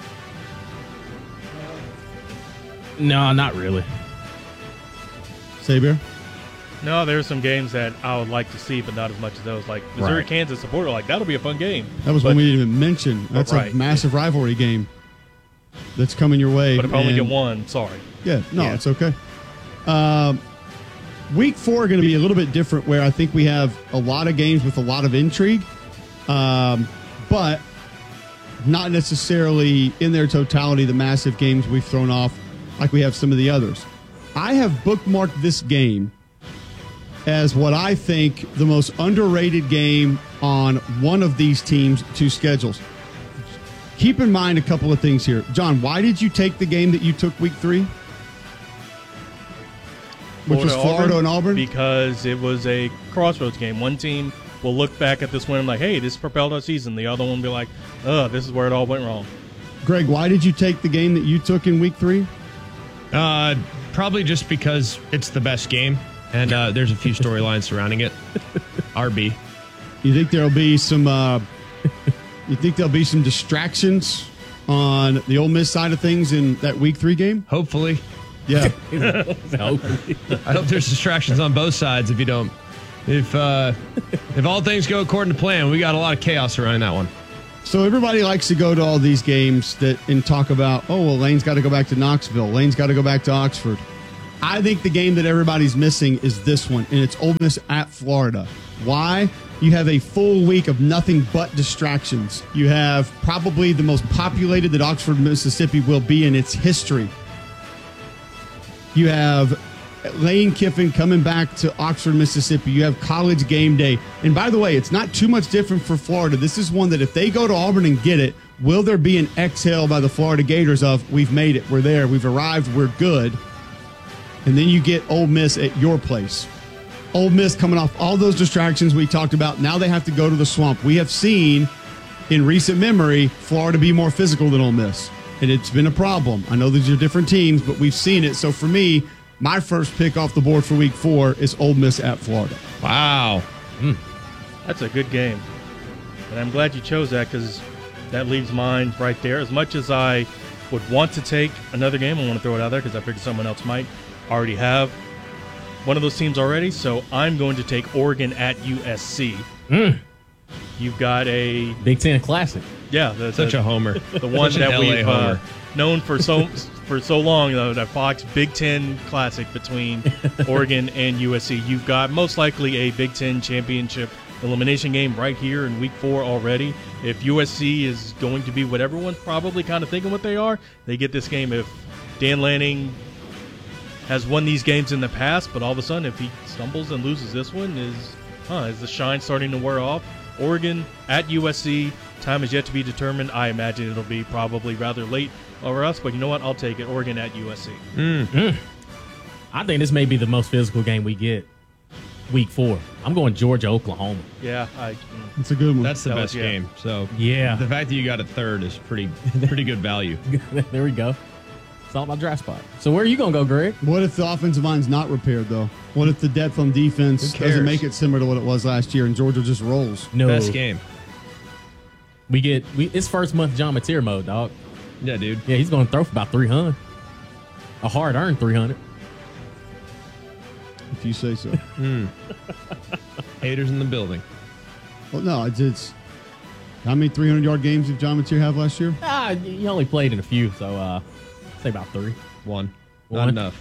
No, not really. Saber? No, there's some games that I would like to see, but not as much as those. Like Missouri, Right. Kansas supporter, like that'll be a fun game. That was but, one we didn't even mention. That's right. a massive rivalry game that's coming your way. But if I only and- get one, sorry. Yeah, no, Yeah. it's okay. Um, week four are going to be a little bit different where I think we have a lot of games with a lot of intrigue, um, but not necessarily in their totality the massive games we've thrown off like we have some of the others. I have bookmarked this game as what I think the most underrated game on one of these teams' two schedules. Keep in mind a couple of things here. John, why did you take the game that you took week three? Which was Florida and Auburn? Because it was a crossroads game. One team will look back at this win and like, hey, this propelled our season. The other one will be like, oh, this is where it all went wrong. Greg, why did you take the game that you took in week three? Uh, probably just because it's the best game, and uh, there's a few storylines surrounding it. R B. You think there'll be some? Uh, you think there'll be some distractions on the Ole Miss side of things in that week three game? Hopefully. Yeah. Hopefully. I hope there's distractions on both sides. If you don't, if uh, if all things go according to plan, we got a lot of chaos around that one. So everybody likes to go to all these games that and talk about, oh, well, Lane's got to go back to Knoxville. Lane's got to go back to Oxford. I think the game that everybody's missing is this one, and it's Ole Miss at Florida. Why? You have a full week of nothing but distractions. You have probably the most populated that Oxford, Mississippi will be in its history. You have Lane Kiffin coming back to Oxford, Mississippi. You have college game day. And by the way, it's not too much different for Florida. This is one that if they go to Auburn and get it, will there be an exhale by the Florida Gators of, we've made it, we're there, we've arrived, we're good. And then you get Ole Miss at your place. Ole Miss coming off all those distractions we talked about. Now they have to go to the Swamp. We have seen in recent memory Florida be more physical than Ole Miss. And it's been a problem. I know these are different teams, but we've seen it. So for me, my first pick off the board for week four is Ole Miss at Florida. Wow. Mm. That's a good game. And I'm glad you chose that because that leaves mine right there. As much as I would want to take another game, I want to throw it out there because I figured someone else might already have one of those teams already. So I'm going to take Oregon at U S C. Mm. You've got a Big Ten Classic. Yeah, the, Such the, a homer. The one Such an that L A we've uh, homer. known for so for so long, though, that Fox Big Ten Classic between Oregon and U S C. You've got most likely a Big Ten championship elimination game right here in week four already. If U S C is going to be what everyone's probably kind of thinking what they are, they get this game. If Dan Lanning has won these games in the past, but all of a sudden if he stumbles and loses this one, is huh, is the shine starting to wear off? Oregon at U S C. Time is yet to be determined. I imagine it'll be probably rather late over us, but you know what? I'll take it. Oregon at U S C. Mm. I think this may be the most physical game we get week four. I'm going Georgia, Oklahoma. Yeah, I, mm. It's a good one. That's the That best was- yeah. game. So Yeah. the fact that you got a third is pretty pretty good value. There we go. It's all about draft spot. So where are you going to go, Greg? What if the offensive line's not repaired, though? What if the depth on defense Who cares? doesn't make it similar to what it was last year and Georgia just rolls? No. Best game. We get we it's first month John Mateer mode, dog. Yeah, dude. Yeah, he's going to throw for about three hundred. A hard-earned three hundred. If you say so. Mm. Haters in the building. Well, no, it's, it's how many three hundred yard games did John Mateer have last year? Ah, you only played in a few, so uh, say about three. One. One. Not enough.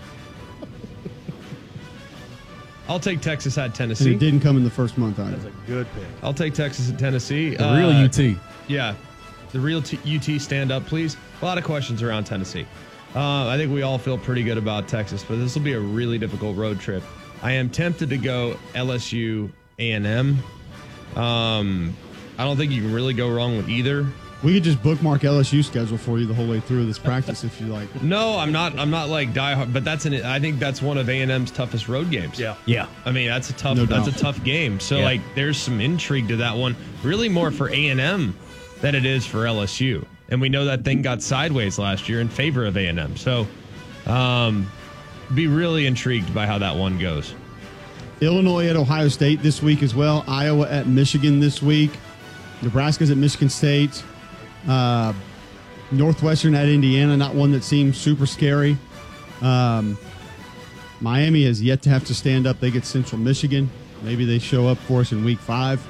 I'll take Texas at And Tennessee. it didn't come in the first month either. That's a good pick. I'll take Texas at Tennessee. The real U T. Yeah. The real T- U T stand up, please. A lot of questions around Tennessee. Uh, I think we all feel pretty good about Texas, but this will be a really difficult road trip. I am tempted to go L S U A and M. Um, I don't think you can really go wrong with either. We could just bookmark L S U schedule for you the whole way through this practice if you like. No, I'm not. I'm not like diehard, but that's an. I think that's one of A and M's toughest road games. Yeah, yeah. I mean, that's a tough. No that's doubt. a tough game. So Yeah. like, there's some intrigue to that one. Really, more for A and M than it is for L S U. And we know that thing got sideways last year in favor of A and M. So, um, be really intrigued by how that one goes. Illinois at Ohio State this week as well. Iowa at Michigan this week. Nebraska's at Michigan State. Uh, Northwestern at Indiana, not one that seems super scary. Um, Miami has yet to have to stand up. They get Central Michigan. Maybe they show up for us in week five.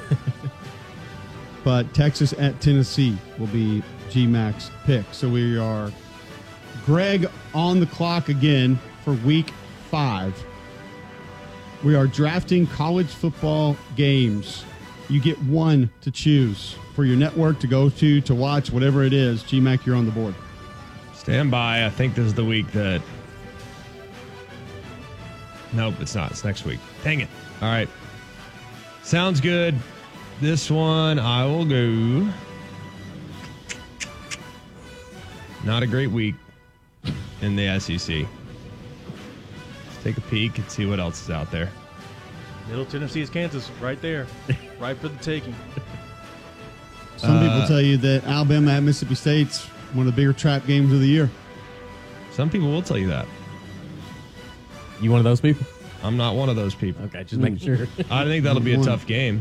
But Texas at Tennessee will be G-Mac's pick. So we are Greg on the clock again for week five. We are drafting college football games. You get one to choose for your network to go to, to watch, whatever it is. G-Mac, you're on the board. Stand by. I think this is the week that. Nope, it's not. It's next week. Dang it. All right. Sounds good. This one, I will go. Not a great week in the S E C. Let's take a peek and see what else is out there. Middle Tennessee is Kansas, right there, right for the taking. Some Uh, people tell you that Alabama at Mississippi State's one of the bigger trap games of the year. Some people will tell you that. You one of those people? I'm not one of those people. Okay, just making sure. I think that'll be a One. tough game.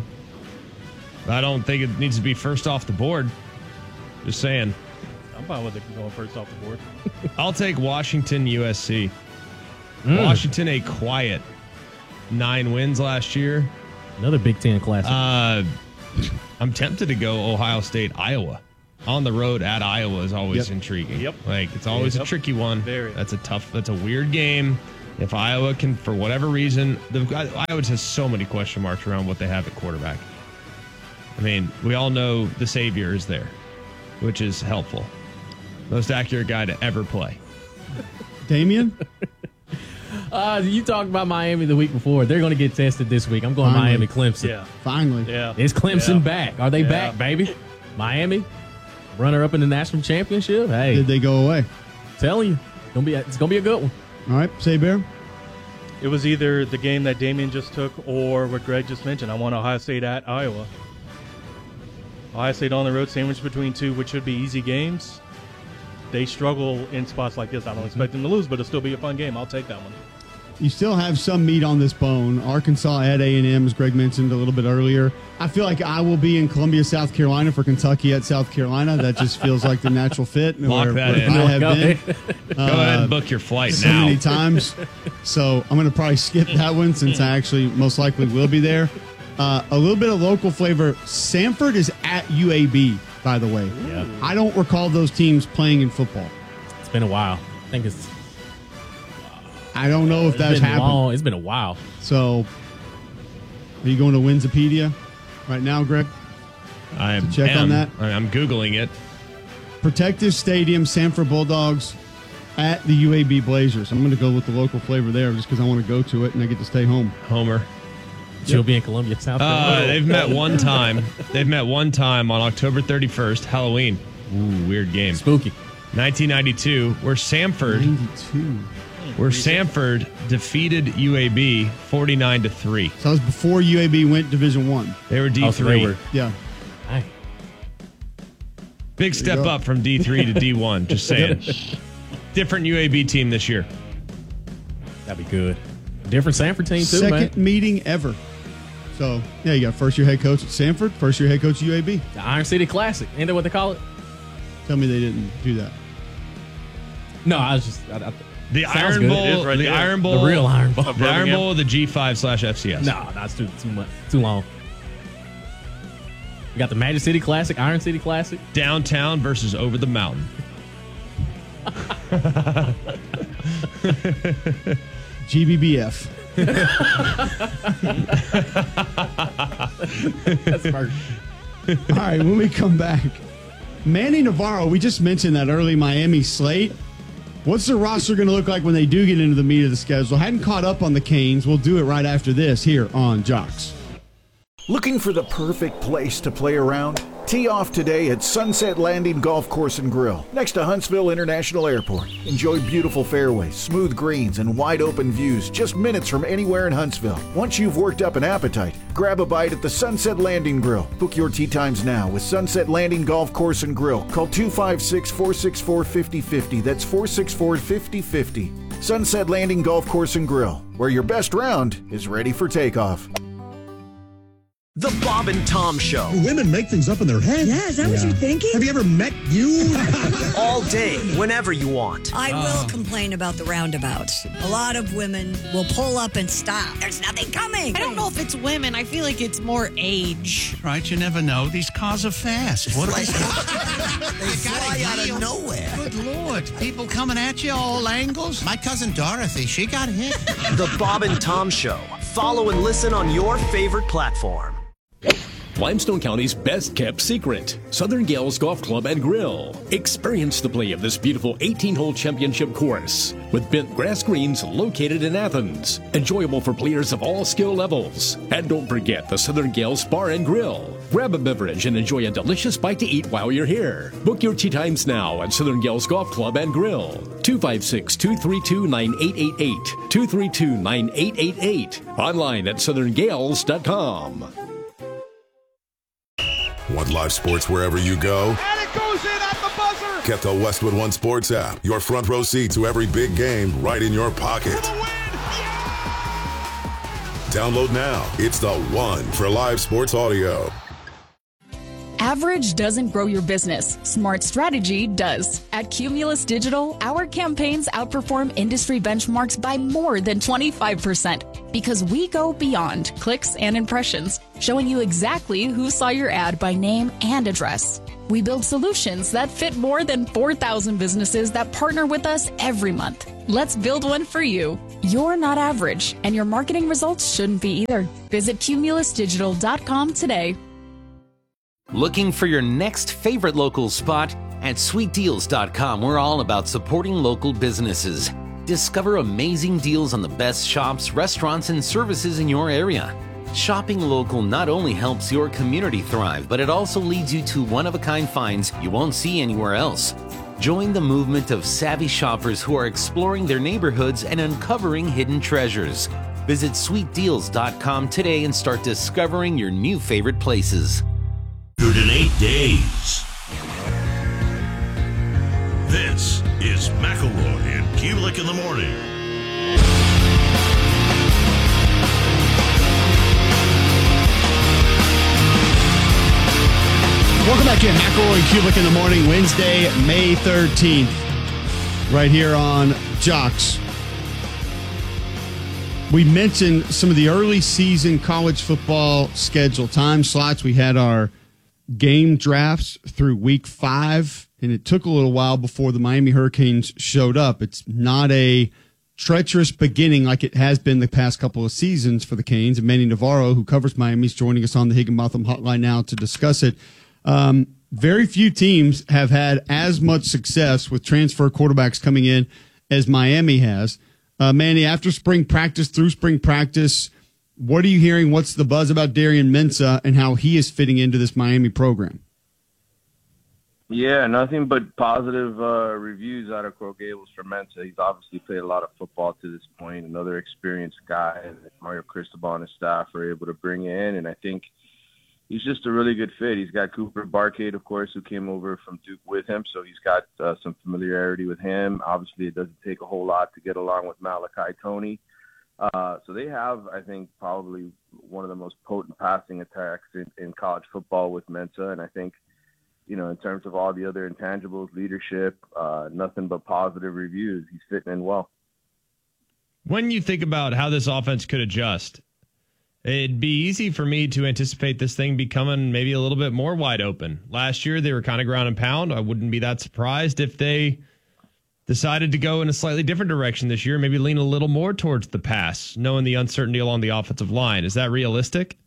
I don't think it needs to be first off the board. Just saying. I'm fine with it going first off the board. I'll take Washington U S C. Mm. Washington, a quiet nine wins last year. Another Big Ten classic. Uh, I'm tempted to go Ohio State, Iowa. On the road at Iowa is always Yep. intriguing. Yep. Like, it's always Yep. a tricky one. Very. That's a tough, that's a weird game. If Iowa can, for whatever reason, the, Iowa has so many question marks around what they have at quarterback. I mean, we all know the savior is there, which is helpful. Most accurate guy to ever play. Damien? Uh, you talked about Miami the week before. They're going to get tested this week. I'm going Finally. Miami, Clemson. Yeah, Finally. yeah. Is Clemson Yeah. back? Are they Yeah. back, baby? Miami, runner up in the national championship. Hey, Did they go away? telling you, gonna be a, it's gonna be a good one. All right, say Bear. It was either the game that Damien just took or what Greg just mentioned. I want Ohio State at Iowa. Ohio State on the road, sandwiched between two, which should be easy games. They struggle in spots like this. I don't expect them to lose, but it'll still be a fun game. I'll take that one. You still have some meat on this bone. Arkansas at A and M, as Greg mentioned a little bit earlier. I feel like I will be in Columbia, South Carolina for Kentucky at South Carolina. That just feels like the natural fit. Lock where- that where in. I have Go been. ahead. Go ahead Uh, and book your flight so now. many times. So I'm going to probably skip that one since I actually most likely will be there. Uh, a little bit of local flavor. Samford is at U A B, by the way. Yeah. I don't recall those teams playing in football. It's been a while. I think it's. I don't know if it's that's been happened. long. It's been a while. So are you going to Winsipedia right now, Greg? I to check am, on that? I- I'm Googling it. Protective Stadium, Sanford Bulldogs at the U A B Blazers. I'm going to go with the local flavor there just because I want to go to it and I get to stay home. Homer. She'll be in Columbia, South Carolina. Uh, they've met one time. They've met one time on October thirty-first, Halloween. Ooh, weird game. Spooky. nineteen ninety-two, where Samford, ninety-two. where Samford defeated U A B forty-nine to three. So that was before U A B went Division One. They were D Oh, so they three. were- Yeah. Hey. Big step go. up from D three to D one. Just saying. Different U A B team this year. That'd be good. Different Sanford team, too, Second man. meeting ever. So, yeah, you got first year head coach at Sanford, first year head coach at U A B. The Iron City Classic. Ain't that what they call it? Tell me they didn't do that. No, I was just I, I, The sounds Iron good. Bowl, It is right the there. Iron Bowl, The real Iron Bowl. the Iron Bowl, the G five slash F C S. No, that's too too much, too long. We got the Magic City Classic, Iron City Classic. Downtown versus over the mountain. G B B F. That's perfect. All right, when we come back, Manny Navarro, we just mentioned that early Miami slate. What's the roster going to look like when they do get into the meat of the schedule? Hadn't caught up on the Canes. We'll do it right after this here on Jocks. Looking for the perfect place to play around? Tee off today at Sunset Landing Golf Course and Grill, next to Huntsville International Airport. Enjoy beautiful fairways, smooth greens, and wide open views just minutes from anywhere in Huntsville. Once you've worked up an appetite, grab a bite at the Sunset Landing Grill. Book your tee times now with Sunset Landing Golf Course and Grill. Call two five six, four six four, five oh five oh. That's four six four, five oh five oh. Sunset Landing Golf Course and Grill, where your best round is ready for takeoff. The Bob and Tom Show. Women make things up in their head. Yeah, is that what you're thinking? Have you ever met you? All day, whenever you want. I will complain about the roundabouts. A lot of women will pull up and stop. There's nothing coming. I don't know if it's women. I feel like it's more age. Right, you never know. These cars are fast. What are they? They fly out of nowhere. Good Lord. People coming at you all angles. My cousin Dorothy, she got hit. The Bob and Tom Show. Follow and listen on your favorite platform. Limestone County's best kept secret, Southern Gales Golf Club and Grill. Experience the play of this beautiful eighteen-hole championship course with bent grass greens located in Athens. Enjoyable for players of all skill levels. And don't forget the Southern Gales Bar and Grill. Grab a beverage and enjoy a delicious bite to eat while you're here. Book your tee times now at Southern Gales Golf Club and Grill. two five six, two three two, nine eight eight eight. two three two, nine eight eight eight. Online at southern gales dot com. Want live sports wherever you go? And it goes in at the buzzer! Get the Westwood One Sports app. Your front row seat to every big game right in your pocket. Download now. It's the one for live sports audio. Average doesn't grow your business. Smart strategy does. At Cumulus Digital, our campaigns outperform industry benchmarks by more than twenty-five percent because we go beyond clicks and impressions, showing you exactly who saw your ad by name and address. We build solutions that fit more than four thousand businesses that partner with us every month. Let's build one for you. You're not average, and your marketing results shouldn't be either. Visit cumulus digital dot com today. Looking for your next favorite local spot? At sweet deals dot com, we're all about supporting local businesses. Discover amazing deals on the best shops, restaurants, and services in your area. Shopping local not only helps your community thrive, but it also leads you to one-of-a-kind finds you won't see anywhere else. Join the movement of savvy shoppers who are exploring their neighborhoods and uncovering hidden treasures. Visit sweet deals dot com today and start discovering your new favorite places. In eight days. This is McElroy and Kulik in the morning. Welcome back to McElroy and Kulik in the morning, Wednesday, May thirteenth, right here on Jocks. We mentioned some of the early season college football schedule time slots. We had our game drafts through week five, and it took a little while before the Miami Hurricanes showed up. It's not a treacherous beginning like it has been the past couple of seasons for the Canes. And Manny Navarro, who covers Miami, is joining us on the Higginbotham Hotline now to discuss it. Um, very few teams have had as much success with transfer quarterbacks coming in as Miami has. Uh, Manny, after spring practice, through spring practice, what are you hearing? What's the buzz about Darian Mensah and how he is fitting into this Miami program? Yeah, nothing but positive uh, reviews out of Coral Gables for Mensah. He's obviously played a lot of football to this point. Another experienced guy, and Mario Cristobal and his staff are able to bring in, and I think he's just a really good fit. He's got Cooper Barcade, of course, who came over from Duke with him, so he's got uh, some familiarity with him. Obviously, it doesn't take a whole lot to get along with Malachi Toney. Uh, so they have, I think, probably one of the most potent passing attacks in, in college football with Mensah, and I think you know, in terms of all the other intangibles, leadership, uh, nothing but positive reviews. He's fitting in well. When you think about how this offense could adjust, it'd be easy for me to anticipate this thing becoming maybe a little bit more wide open. Last year, they were kind of ground and pound. I wouldn't be that surprised if they decided to go in a slightly different direction this year, maybe lean a little more towards the pass, knowing the uncertainty along the offensive line. Is that realistic?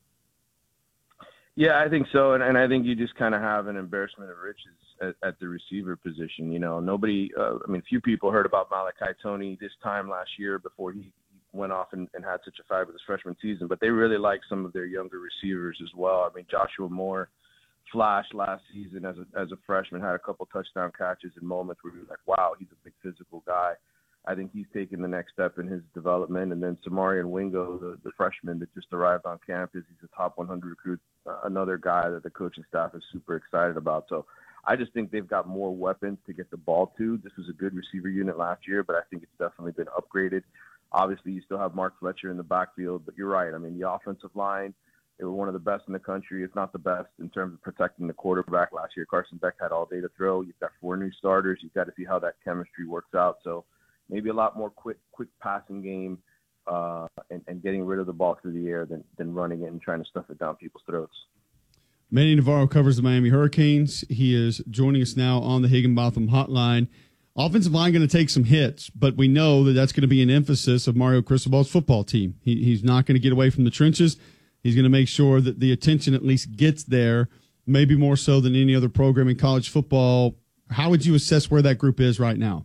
Yeah, I think so. And, and I think you just kind of have an embarrassment of riches at, at the receiver position. You know, nobody, uh, I mean, few people heard about Malachi Tony this time last year before he went off and, and had such a fabulous freshman season, but they really like some of their younger receivers as well. I mean, Joshua Moore flashed last season as a, as a freshman, had a couple touchdown catches in moments where you're like, wow, he's a big physical guy. I think he's taken the next step in his development. And then Samarian Wingo, the, the freshman that just arrived on campus, he's a top one hundred recruit, uh, another guy that the coaching staff is super excited about. So I just think they've got more weapons to get the ball to. This was a good receiver unit last year, but I think it's definitely been upgraded. Obviously, you still have Mark Fletcher in the backfield, but you're right. I mean, the offensive line, they were one of the best in the country, if not the best, in terms of protecting the quarterback last year. Carson Beck had all day to throw. You've got four new starters. You've got to see how that chemistry works out. So maybe a lot more quick quick passing game uh, and, and getting rid of the ball through the air than, than running it and trying to stuff it down people's throats. Manny Navarro covers the Miami Hurricanes. He is joining us now on the Higginbotham Hotline. Offensive line going to take some hits, but we know that that's going to be an emphasis of Mario Cristobal's football team. He, he's not going to get away from the trenches. He's going to make sure that the attention at least gets there, maybe more so than any other program in college football. How would you assess where that group is right now?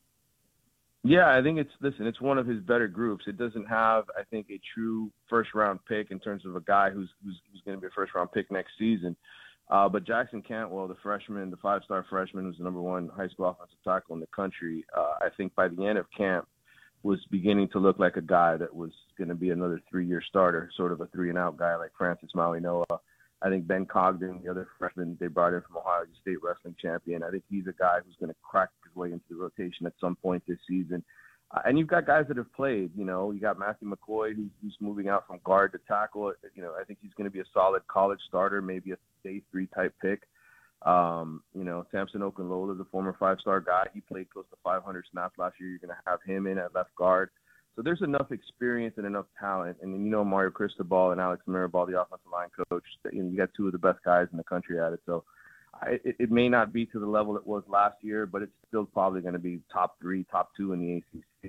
Yeah, I think it's, listen, it's one of his better groups. It doesn't have, I think, a true first-round pick in terms of a guy who's who's, who's going to be a first-round pick next season. Uh, but Jackson Cantwell, the freshman, the five-star freshman, who's the number one high school offensive tackle in the country, uh, I think by the end of camp was beginning to look like a guy that was going to be another three-year starter, sort of a three-and-out guy like Francis Mauigoa. I think Ben Cogden, the other freshman they brought in from Ohio State wrestling champion, I think he's a guy who's going to crack his way into the rotation at some point this season. Uh, and you've got guys that have played, you know, you got Matthew McCoy, who's, who's moving out from guard to tackle. You know, I think he's going to be a solid college starter, maybe a day three type pick. Um, you know, Samson Okunlola, the former five-star guy, he played close to five hundred snaps last year. You're going to have him in at left guard. So there's enough experience and enough talent. And then, you know, Mario Cristobal and Alex Mirabal, the offensive line coach, you know, you got two of the best guys in the country at it. So I, it, it may not be to the level it was last year, but it's still probably going to be top three, top two in the A C C.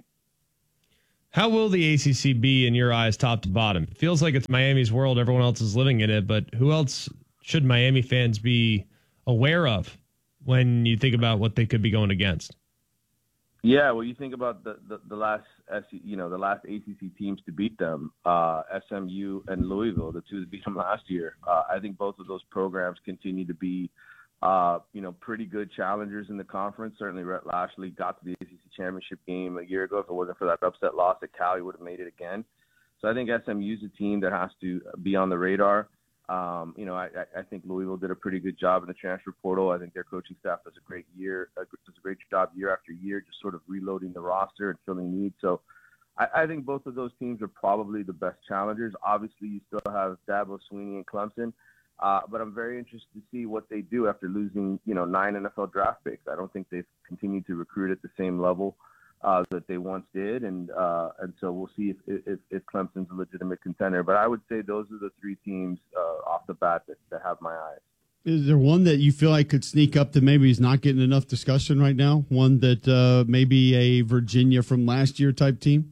How will the A C C be in your eyes, top to bottom? It feels like it's Miami's world. Everyone else is living in it, but who else should Miami fans be aware of when you think about what they could be going against? Yeah, well, you think about the, the, the last, you know, the last A C C teams to beat them, uh, S M U and Louisville, the two that beat them last year. Uh, I think both of those programs continue to be, uh, you know, pretty good challengers in the conference. Certainly Rhett Lashley got to the A C C championship game a year ago. If it wasn't for that upset loss at Cal, he would have made it again. So I think S M U is a team that has to be on the radar. Um, you know, I, I think Louisville did a pretty good job in the transfer portal. I think their coaching staff does a great year, uh, does a great job year after year, just sort of reloading the roster and filling needs. So I, I think both of those teams are probably the best challengers. Obviously, you still have Dabo Swinney and Clemson, uh, but I'm very interested to see what they do after losing, you know, nine N F L draft picks. I don't think they've continued to recruit at the same level Uh, that they once did, and uh, and so we'll see if, if if Clemson's a legitimate contender. But I would say those are the three teams uh, off the bat that, that have my eyes. Is there one that you feel like could sneak up that maybe is not getting enough discussion right now? One that uh, maybe a Virginia from last year type team?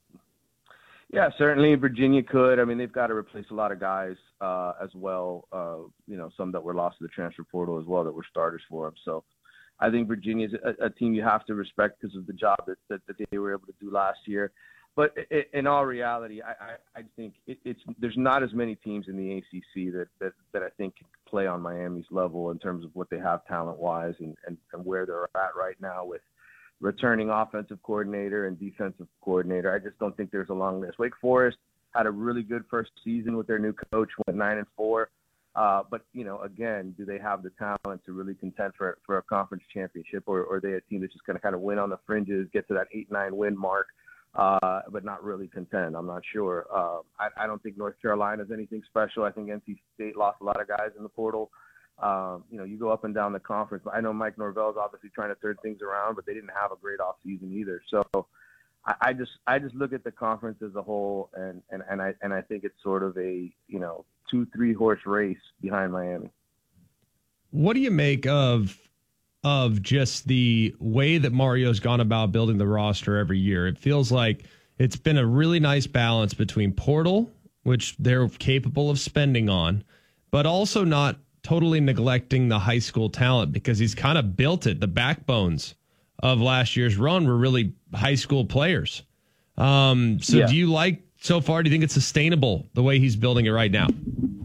Yeah, certainly Virginia could. I mean, they've got to replace a lot of guys uh, as well. Uh, you know, some that were lost to the transfer portal as well that were starters for them. So I think Virginia is a, a team you have to respect because of the job that, that, that they were able to do last year. But it, in all reality, I, I, I think it, it's there's not as many teams in the A C C that, that, that I think can play on Miami's level in terms of what they have talent-wise and, and, and where they're at right now with returning offensive coordinator and defensive coordinator. I just don't think there's a long list. Wake Forest had a really good first season with their new coach, went nine and four. Uh, but, you know, again, do they have the talent to really contend for for a conference championship, or, or are they a team that's just going to kind of win on the fringes, get to that eight nine win mark, uh, but not really contend? I'm not sure. Uh, I, I don't think North Carolina is anything special. I think N C State lost a lot of guys in the portal. Um, you know, you go up and down the conference. I know Mike Norvell's obviously trying to turn things around, but they didn't have a great offseason either. So I, I just I just look at the conference as a whole, and, and, and I and I think it's sort of a, you know, two, three horse race behind Miami. What do you make of of just the way that Mario's gone about building the roster every year? It feels like it's been a really nice balance between portal, which they're capable of spending on, but also not totally neglecting the high school talent, because he's kind of built it. The backbones of last year's run were really high school players. Um, so Yeah. do you like, so far, do you think it's sustainable the way he's building it right now?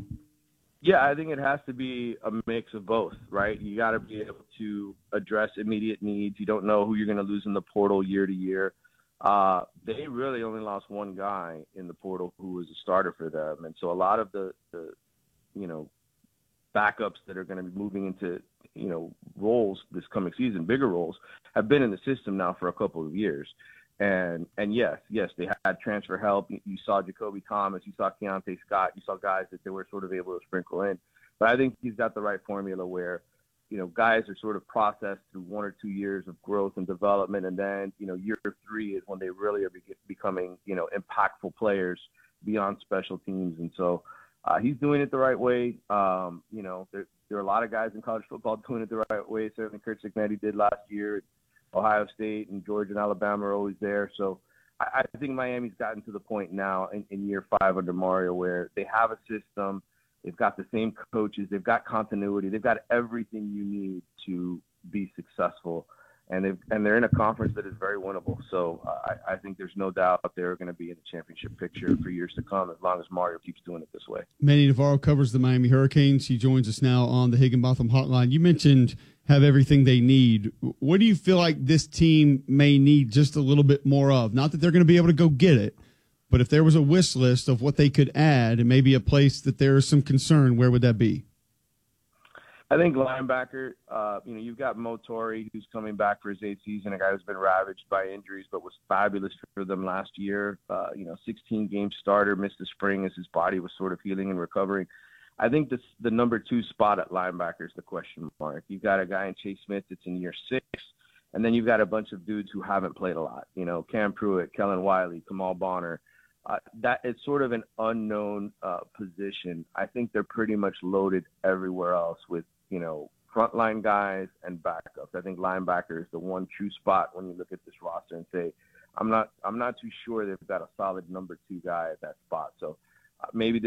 Yeah, I think it has to be a mix of both, right? You got to be able to address immediate needs. You don't know who you're going to lose in the portal year to year. Uh, they really only lost one guy in the portal who was a starter for them. And so a lot of the, the you know, backups that are going to be moving into, you know, roles this coming season, bigger roles, have been in the system now for a couple of years. And and yes, yes, they had transfer help. You, you saw Jacoby Thomas, you saw Keontae Scott, you saw guys that they were sort of able to sprinkle in. But I think he's got the right formula where, you know, guys are sort of processed through one or two years of growth and development, and then, you know, year three is when they really are be- becoming, you know, impactful players beyond special teams. And so uh, he's doing it the right way. Um, you know, there, there are a lot of guys in college football doing it the right way. Certainly Kurt Cignetti did last year. Ohio State and Georgia and Alabama are always there. So I, I think Miami's gotten to the point now in, in year five under Mario where they have a system. They've got the same coaches. They've got continuity. They've got everything you need to be successful. And they've, and they're in a conference that is very winnable. So uh, I, I think there's no doubt they're going to be in the championship picture for years to come as long as Mario keeps doing it this way. Manny Navarro covers the Miami Hurricanes. He joins us now on the Higginbotham Hotline. You mentioned have everything they need. What do you feel like this team may need just a little bit more of? Not that they're going to be able to go get it, but if there was a wish list of what they could add and maybe a place that there is some concern, where would that be? I think linebacker, uh, you know, you've got Mo Torrey, who's coming back for his eighth season, a guy who's been ravaged by injuries, but was fabulous for them last year. Uh, you know, sixteen-game starter, missed the spring as his body was sort of healing and recovering. I think this, the number two spot at linebacker is the question mark. You've got a guy in Chase Smith that's in year six, and then you've got a bunch of dudes who haven't played a lot. You know, Cam Pruitt, Kellen Wiley, Kamal Bonner. Uh, that is sort of an unknown uh, position. I think they're pretty much loaded everywhere else with, you know, frontline guys and backups. I think linebacker is the one true spot when you look at this roster and say, I'm not, I'm not too sure they've got a solid number two guy at that spot. So uh, maybe